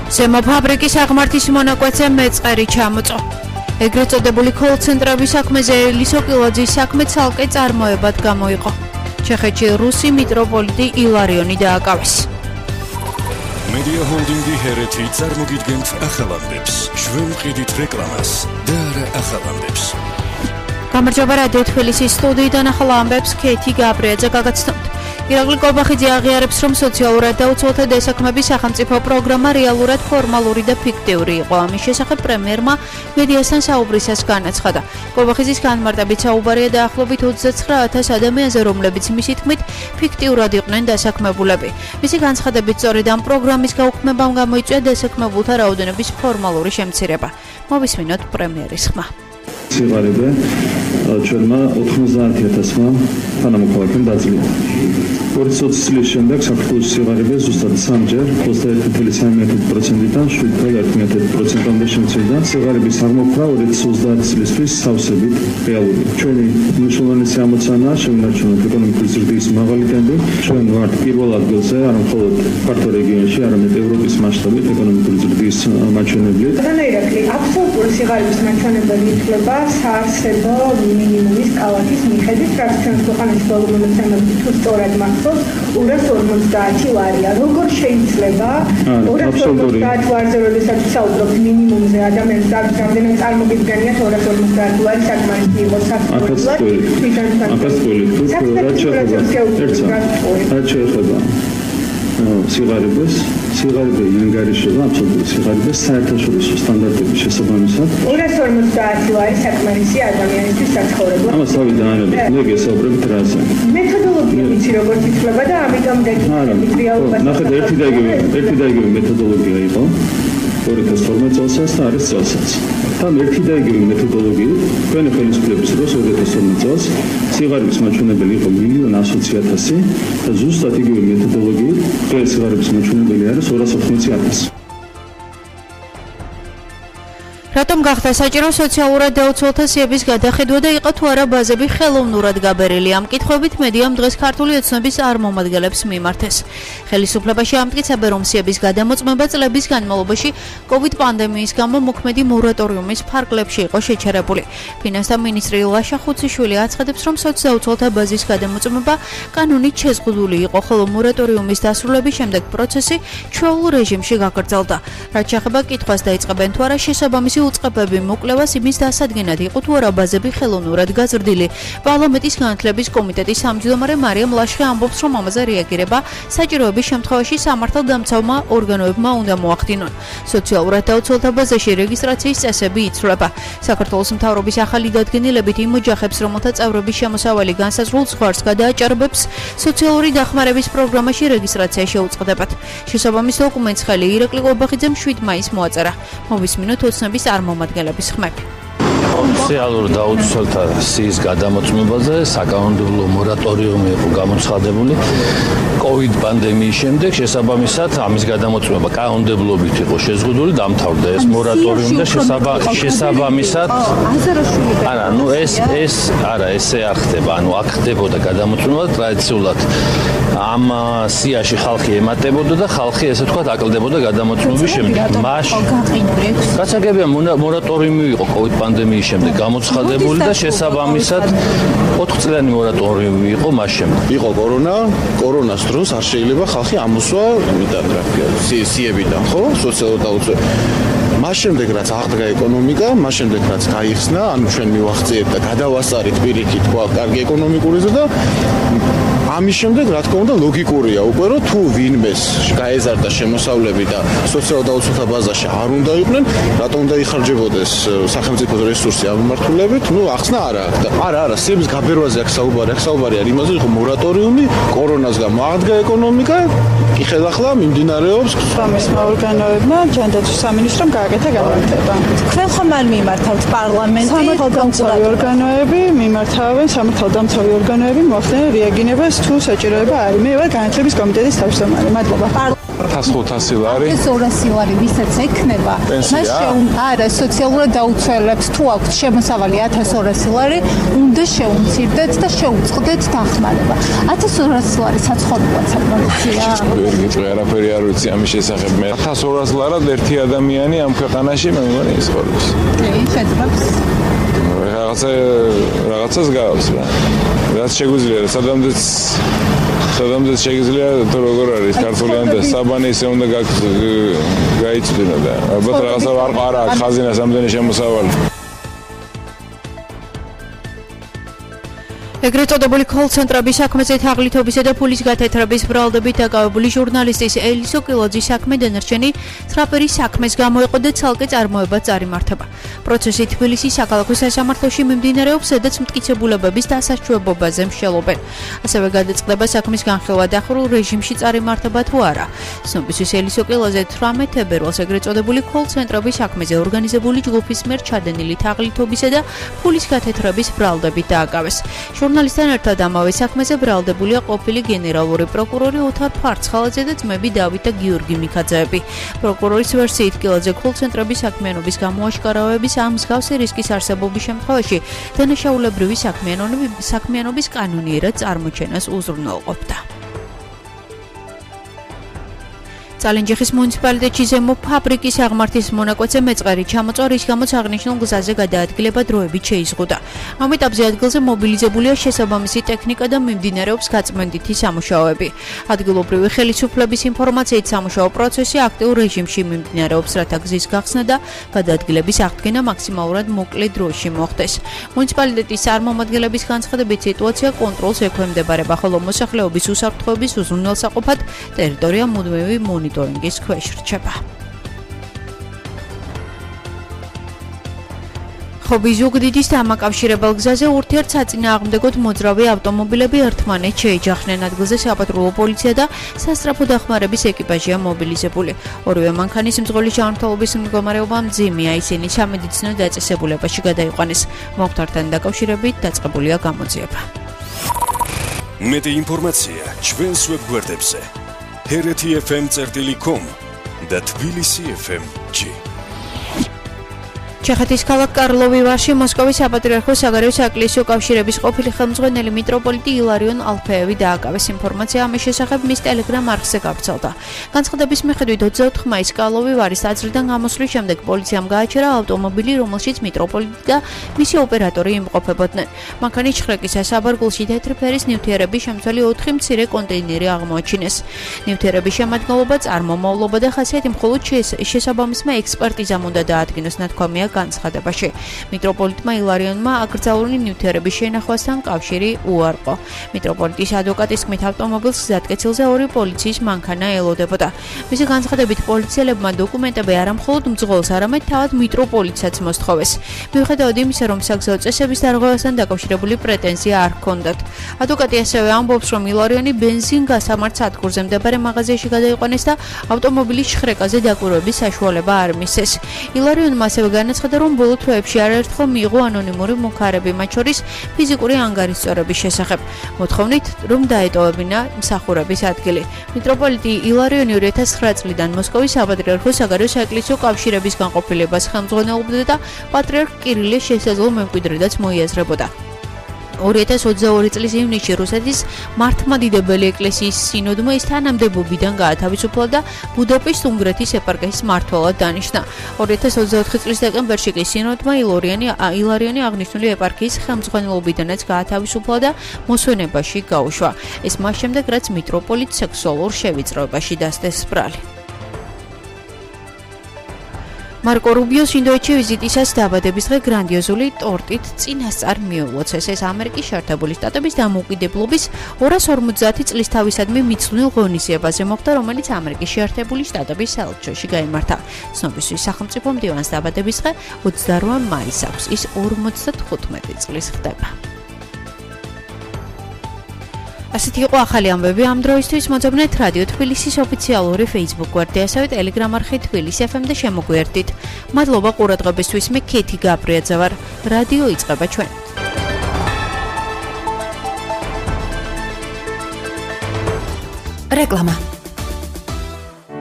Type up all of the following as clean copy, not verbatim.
ზემო ფაბრიკის აღმართის მონაკვეთზე მეწყერი ჩამოწო. ეგრეთ წოდებული კოლ-ცენტრების საქმეზე ელისო კილოძის საქმე ცალკე წარმოებად გამოიყო. ჩეხეთში რუსი მიტროპოლიტი ილარიონი დააკავეს. Media Holding-ი ჰერეთი წარმოგიდგენთ ახალამდებს, ჩვენ ვყიდით რეკლამას და არა ახალამდებს. გამარჯობა რადიო თბილისის სტუდიიდან ახალ ამბებს ქეთი გაბრიაძე გაგაცნობთ. ირაკლი კობახიძე აღიარებს, რომ სოციალურად დაუცველთა დასაქმების სახელმწიფო პროგრამა რეალურად ფორმალური და ფიქტიური იყო. ამის შესახებ პრემიერმა მედიასთან საუბრისას განაცხადა. კობახიძის განმარტებით საუბარია დაახლოებით 29,000 ადამიანზე, რომლებიც მისი თქმით ფიქტიურად იყვნენ დასაქმებულები. მისი განცხადებით, სწორედ ამ პროგრამის გაუქმებამ გამოიწვია დასაქმებულთა რაოდენობის ფორმალური შემცირება. მოვისმინოთ პრემიერის ხმა. სიღარიბე ჩვენმა 90,000-მა თანამოქალაქემ დაძლია. 20 წლის შემდეგ საქართველოს სიღარიბე ზუსტად 3-ჯერ 21,3%-დან 7,1%-მდე შემცირდა. სიღარიბის აღმოფხვრა 2030 წლისთვის სავსებით რეალურია. ჩვენი მნიშვნელოვანი ამოცანაა შევინარჩუნოთ ეკონომიკური ზრდის მაღალი ტემპი. ჩვენ ვართ პირველ ადგილზე არა მხოლოდ ქართულ რეგიონში, არამედ ევროპის მასშტაბით ეკონომიკური ზრდის მაჩვენებლით. ირაკლი, აბსოლუტური სიღარიბის მაჩვენებელი ითვლება საარსებო მინიმუმის კალათის მიხედვით, რაც ჩვენს ქვეყანაში ბოლო მონაცემებით თუ სწორად მახსოვს 250 ლარია. როგორ შეიძლება 250 ლარზე, როდესაც საუბრობთ მინიმუმზე, ადამიანს რამდენად წარმოგიდგენია 250 ლარი საკმარისი იყოს საფრთხებლად? რაც შეეხება სიღარიბეს, სიღარიბე ინგარიშება აბსოლუტური სიღარიბეს საერთაშორისო სტანდარტების შესაბამისად 250 ლარი საკმარისი ადამიანისთვის საცხოვრებლად. ამას თავი დაანებეთ, მე გესაუბრებით რაზე. მეთოდოლოგია ვიცი როგორც ითვლება და ამიტომ დაგიწყებით რეალობას. ნახეთ, ერთი და იგივე მეთოდოლოგია იყო 2012 წელსაც და არის წელსაც. თან ერთი და იგივე მეთოდოლოგიით თქვენი ხელისუფლების დროს 2012 წელს სიღარიბის მაჩვენებელი იყო 1,120,000 და ზუსტად იგივე მეთოდოლოგიით დღეს სიღარიბის მაჩვენებელი არის 280,000. რატომ გახდა საჭირო სოციალურად დაუცველთა სიების გადახედვა და იყო თუ არა ბაზები ხელოვნურად გაბერილი? ამ კითხვებით მედიამ დღეს ქართული ოცნების წარმომადგენლებს მიმართეს. ხელისუფლებაში ამტკიცებენ, რომ სიების გადამოწმება წლების განმავლობაში COVID პანდემიის გამო მოქმედი მორატორიუმის ფარგლებში იყო შეჩერებული. ფინანსთა მინისტრი ლაშა ხუციშვილი აცხადებს, რომ სოციალურთა ბაზის გადამოწმება კანონით შეზღუდული იყო, ხოლო მორატორიუმის დასრულების შემდეგ პროცესი ჩვეულ რეჟიმში გაგრძელდა. რაც შეეხება კითხვას დაიწყებენ თუ არა შესაბამისი უწყებები მოკვლევას იმის დასადგენად იყო თუ არა ბაზები ხელოვნურად გაზრდილი. პარლამენტის განათლების კომიტეტის თავმჯდომარე მარიამ ლაშხი ამბობს, რომ ამაზე რეაგირება საჭიროების შემთხვევაში სამართალდამცავმა ორგანოებმა უნდა მოახდინონ. სოციალურად დაუცველთა ბაზაში რეგისტრაციის წესები იცვლება. საქართველოს მთავრობის ახალი დადგენილებით იმ ოჯახებს, რომელთა წევრების შემოსავალი განსაზღვრულ ზღვარს გადააჭარბებს, სოციალური დახმარების პროგრამაში რეგისტრაცია შეუწყდებათ. შესაბამის დოკუმენტს ხელი ირაკლი კობახიძემ 7 მაისს მოაწერა. მოვისმინოთ ოცნების წარმომადგენლების ხმები. სოციალურ დაუცველთა სიის გადამოწმებაზე საკანონმდებლო მორატორიუმი იყო გამოცხადებული COVID პანდემიის შემდეგ. შესაბამისად ამის გადამოწმება კანონმდებლობით იყო შეზღუდული, დამთავრდა ეს მორატორიუმი და შესაბამისად ესე არ ხდება. აქ ხდებოდა გადამოწმება ტრადიციულად ამ სიაში ხალხი ემატებოდა და ხალხი ესე ვთქვათ აკლდებოდა გადამოწმების შემდეგ. გასაგებია მორატორიუმი იყო COVID პანდემიის შემდეგ გამოცხადებული და შესაბამისად 4 წლიანი მორატორიუმი იყო მას შემდეგ. იყო კორონას დროს არ შეიძლება ხალხი ამოსვა სიებიდან, ხო? სოციალურ დაუცველად. მას შემდეგ რაც აღდგა ეკონომიკა, მას შემდეგ რაც გაიხსნა, ანუ ჩვენ მივახციეთ და გადავასწარით პირიქით თქვა კარგი ეკონომიკური ზრდა. ამის შემდეგ რა თქმა უნდა ლოგიკურია უკვე რომ თუ ვინმეს გაეზარდა შემოსავლები და სოციალურ დაუცველთა ბაზაში არ უნდა იყვნენ, რატომ უნდა იხარჯებოდეს სახელმწიფოს რესურსი ამ მიმართულებით? ახსნა არა აქ და არა, სიების გაბერვაზე აქ საუბარი არის იმაზე, რომ მორატორიუმი კორონას გამო აღდგა ეკონომიკა, იხელახლა მიმდინარეობს სამისმა ორგანოებმა ჯანდაცვის სამინისტრომ გააკეთა განმარტება. თქვენ ხომ არ მიმართავთ პარლამენტი? სამართალდამცავი ორგანოები მიმართავენ, სამართალდამცავი ორგანოები მოახდენენ რეაგირებას თუ საჭიროება არის. მე ვარ განათლების კომიტეტის თავმჯდომარე. მადლობა. 1500 ლარი. ეს 200 ლარი ვისაც ექნება, მას არა სოციალურად დაუცველებს თუ აქვს შემოსავალი 1200 ლარი, უნდა შეუმცირდეთ და შეუწყდეთ დახმარება. 1200 ლარი საცხოვრებლად საკმარისია. არაფერი არ ვიცი ამის შესახებ. მე 1200 ლარად ერთი ადამიანი ამ ქვეყანაში მე მგონი ისწორებს. შეძრებს. რაღაცას გავს რა. რაც შეგვიძლია, სადამდეც შეგვიძლია თუ როგორ არის ქართულიდან და საბანი ისე უნდა გაიწვინა და ალბათ რაღაცა არ აქვს ხაზინას ამდენი შემოსავალი. ეგრეთ წოდებული კოლ-ცენტრების საქმეზე თაღლითობისა და ფულის გათეთრების ბრალდებით დაკავებული ჟურნალისტის ელისო კილოძის საქმე დანარჩენი ცხრაპერის საქმეს გამოეყო და ცალკე წარმოება წარიმართება. პროცესი თბილისის საქალაქო სასამართლოში მიმდინარეობს, სადაც მტკიცებულებების დასაშვებობაზე მსჯელობენ. ასევე გადაწყდება საქმის განხილვა დახურულ რეჟიმში წარიმართება თუ არა. ცნობისთვის ელისო კილოძე 18 თებერვალს ეგრეთ წოდებული კოლ-ცენტრების საქმეზე ორგანიზებული ჯგუფის მიერ ჩადენილი თაღლითობისა და ფულის გათეთრების ბრალდებით დააკავეს. ჟურნალისტთან ერთად ამავე საქმეზე ბრალდებულია ყოფილი გენერალური პროკურორი ოთარ ფარცხალაძე და ძმები დავით და გიორგი მიქაძეები. პროკურორის ვერსიით კილოძე კოლ-ცენტრების საქმიანობის გამოაშკარავების ამ მსგავსი რისკის არსებობის შემთხვევაში დანაშაულებრივი საქმიანობის კანონიერად წარმოჩენას უზრუნველყოფდა. წალენჯიხის მუნიციპალიტეტში ზემო ფაბრიკის აღმართის მონაკვეთზე მეწყერი ჩამოწვა, რის გამოც აღნიშნულ გზაზე გადაადგილება დროებით შეიზღუდა. ამ ეტაპზე ადგილზე მობილიზებულია შესაბამისი ტექნიკა და მიმდინარეობს გაწმენდითი სამუშაოები. ადგილობრივი ხელისუფლების ინფორმაციით სამუშაო პროცესი აქტიურ რეჟიმში მიმდინარეობს, რათა გზის გახსნა და გადაადგილების აღდგენა მაქსიმალურად მოკლე დროში მოხდეს. მუნიციპალიტეტის წარმომადგენლების განცხადებით სიტუაცია კონტროლს ექვემდებარება, ხოლო მოსახლეობის უსაფრთხოების უზრუნველსაყოფად ტერიტორია მუდმივი მონიტორინგის ქვეშ რჩება. ხობის ზუგდიდის დამაკავშირებელ გზაზე ურთიერთსაწინააღმდეგოდ მოძრავი ავტომობილები ერთმანეთს შეეჯახნენ. ადგილზე საპატრულო პოლიცია და სასწრაფო დახმარების ეკიპაჟია მობილიზებული. ორივე მანქანის მძღოლის ჯანმრთელობის მდგომარეობა მძიმეა, ისინი სამედიცინო დაწესებულებაში გადაიყვანეს. მომხდართან დაკავშირებით დაწყებულია გამოძიება. მეტი ინფორმაცია ჩვენს ვებგვერდებზე hereti.fm.com და tbilisi FM-ში. ჩეხეთის ქალაქ კარლოვი ვარში მოსკოვის საპატრიარქოს საგარეო საეკლესიო კავშირების ყოფილი ხელმძღვანელი მიტროპოლიტი ილარიონ ალფეევი დააკავეს. ინფორმაცია ამის შესახებ მის ტელეგრამ არხზე გავრცელდა. განცხადების მიხედვით 24 მაისს კარლოვი ვარის ტაძრიდან გამოსვლის შემდეგ პოლიციამ გააჩერა ავტომობილი, რომელშიც მიტროპოლიტი და მისი ოპერატორი იმყოფებოდნენ. მანქანის ჩხრეკისას საბარგულში თეთრი ფერის ნივთიერების შემცველი 4 მცირე კონტეინერი აღმოაჩინეს. ნივთიერების შემადგენლობა, წარმომავლობა და ხასიათი მხოლოდ შესაბამისმა ექსპერტიზამ უნდა დაადგინოს, ნათქვამია განცხადებაში. მიტროპოლიტმა ილარიონმა აკრძალული ნივთიერების შენახვასთან კავშირი უარყო. მიტროპოლიტის ადვოკატის თქმით, ავტომობილს გზატკეცილზე 2 პოლიციის მანქანა ელოდებოდა. მისი განცხადებით, პოლიციელებმა დოკუმენტები არა მხოლოდ მძღოლს, არამედ თავად მიტროპოლიტსაც მოსთხოვეს. მიუხედავად იმისა, რომ საგზაო წესების დარღვევასთან დაკავშირებული პრეტენზია არ ჰქონდათ. ადვოკატი ასევე ამბობს, რომ ილარიონი ბენზინ-გასამართ სადგურზე მდებარე მაღაზიაში გადაიყვანეს და ავტომობილის შხრეკაზე დაკვირვების საშუალება არ მისცეს. ილარიონმა ასევე განაცხადა, რომ ბოლო თვეებში არაერთხელ მიიღო ანონიმური მუქარები, მათ შორის ფიზიკური ანგარიშწორების შესახებ, მოთხოვნით, რომ დაეტოვებინა მსახურების ადგილი. მიტროპოლიტი ილარიონი 2009 წლიდან მოსკოვის საპატრიარქოს საგარეო საეკლესიო კავშირების განყოფილებას ხელმძღვანელობდა და პატრიარქ კირილეს შესაძლო მემკვიდრედაც მოიაზრებოდა. 2022 წლის ივნისში რუსეთის მართლმადიდებელი ეკლესიის სინოდმა ის თანამდებობიდან გაათავისუფლა და ბუდაპეშტ-უნგრეთის ეპარქიის მმართველად დანიშნა. 2024 წლის დეკემბერში კი სინოდმა ილარიონი აღნიშნული ეპარქიის ხელმძღვანელობიდანაც გაათავისუფლა და მოსვენებაში გაუშვა. ეს მას შემდეგ, რაც მიტროპოლიტს სექსუალურ შევიწროებაში დასდეს ბრალი. მარკო რუბიოს ინდოეთში ვიზიტისას დაბადების დღე გრანდიოზული ტორტით წინასწარ მიულოცეს. ეს ამერიკის შეერთებული შტატების დამოუკიდებლობის 250 წლის თავისადმი მიცნულ ღონისძიებაზე მოხდა, რომელიც ამერიკის შეერთებული შტატების საელჩოში გაიმართა. ცნობისთვის სახელმწიფო მდივანს დაბადების დღე 28 მაისს აქვს. ის 55 წლის ხდება. ასეთი იყო ახალი ამბები ამ დროისთვის. მოძებნეთ რადიო თბილისის ოფიციალური Facebook გვერდი, ასევე Telegram არხი თბილისი FM და შემოგვიერთდით. მადლობა ყურადღებისთვის. მე კეთი გაბრიაძე ვარ. რადიო იწყება ჩვენ. რეკლამა.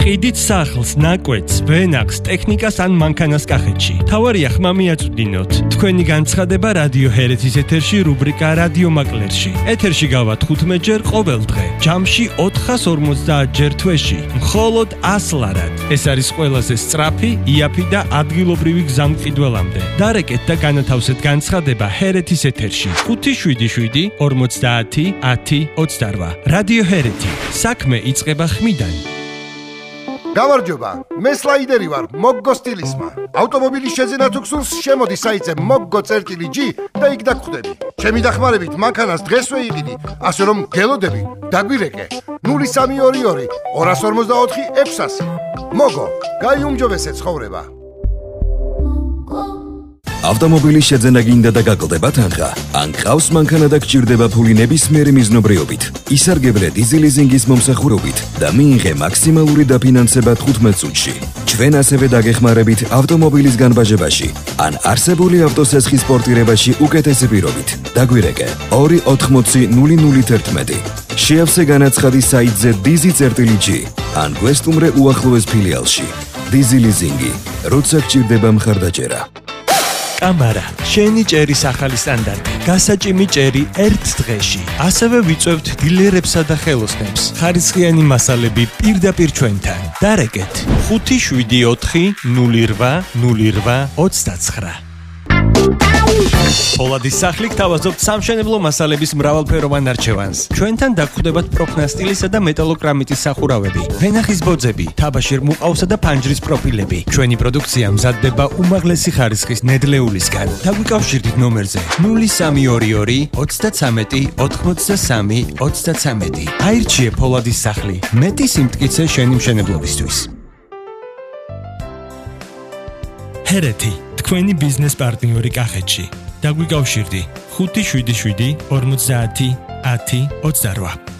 ყიდით სახლს, ნაკვეთს, ვენახს, ტექნიკას ან მანქანას კახეთში. თავარია ხმა მიაწვდინოთ. თქვენი განცხადება რადიო ჰერეთის ეთერში რუბრიკა რადიო მაკლერში. ეთერში გავა 15 ჯერ ყოველ დღე. ჯამში 450 ჯერ თვეში. მხოლოდ 100 ლარად. ეს არის ყველაზე სწრაფი, იაფი და ადგილობრივი გზა მყიდველამდე. დარეკეთ და განათავსეთ განცხადება ჰერეთის ეთერში. 577 50 10 28. რადიო ჰერეთი. საქმე იწყება ხმიდან. გამარჯობა, მე სლაიდერი ვარ, მოგგო სტილისმა. ავტომობილის შეძენა თუ გსურს, შემოდი საიტზე moggo.g და იქ დაგხვდები. ჩემი დახმარებით მანქანას დღესვე იყიდი, ასე რომ გელოდები, დაგვირეკე. 0322 254 600. მოგო, გაიუმჯობესე ცხოვრება. ავტომობილის შეძენა გინდა და გაკლდება თანხა. ან ყავს მანქანა და გჭირდება ფული ნებისმიერი მიზნობრიობით. ისარგებლე დიზელიზინგის მომსახურებით და მიიღე მაქსიმალური დაფინანსება 15 წუთში. ჩვენ ასევე დაგეხმარებით ავტომობილის განბაჟებაში ან არსებული ავტოსესხის პორტირებაში უკეთესი პირობით. დაგვირეკე 280 შეავსე განაცხადი საიტზე dizi.g ან გვესტუმრე უახლოეს ფილიალში. დიზელიზინგი, როცა გჭირდება მხარდაჭერა. კამარა, შენი ჭერის ახალი სტანდარტი. გასაჭიმი ჭერი ერთ დღეში. ასევე ვიწევთ დილერებსა და ხელოსნებს. ხარისხიანი მასალები პირდაპირ ჩვენთან. დარეკეთ 574 08 08 29. პოლადის სახლი გთავაზობთ სამშენებლო მასალების მრავალფეროვან არჩევანს. ჩვენთან დაგხვდებათ პროფნასტილისა და მეტალოკრამიტის სახურავები, ვენახის ბოძები, თაბაშირ მუყავსა და ფანჯრის პროფილები. ჩვენი პროდუქცია მზადდება უმაღლესი ხარისხის ნედლეულისგან. დაგვიკავშირდით ნომერზე 0322 33 83 33. აირჩიე პოლადის სახლი. მეტი სიმტკიცე შენი მშენებლობისთვის. ჰერეთი, თქვენი ბიზნეს პარტნიორი კახეთში. დაგვიკავშირდი 577 50 10 28.